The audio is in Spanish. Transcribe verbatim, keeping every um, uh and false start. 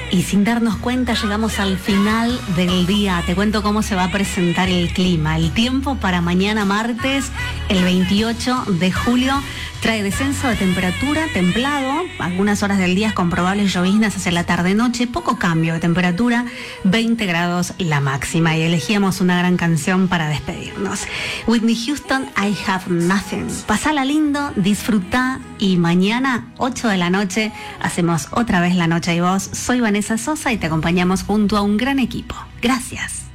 Y sin darnos cuenta llegamos al final del día. Te cuento cómo se va a presentar el clima. El tiempo para mañana martes, el veintiocho de julio, trae descenso de temperatura, templado, algunas horas del día con probables lloviznas hacia la tarde-noche, poco cambio de temperatura, veinte grados la máxima. Y elegíamos una gran canción para despedirnos. Whitney Houston, I Have Nothing. Pasala lindo, disfruta y mañana, ocho de la noche, hacemos otra vez La Noche y Vos. Soy Vanessa Sosa y te acompañamos junto a un gran equipo. Gracias.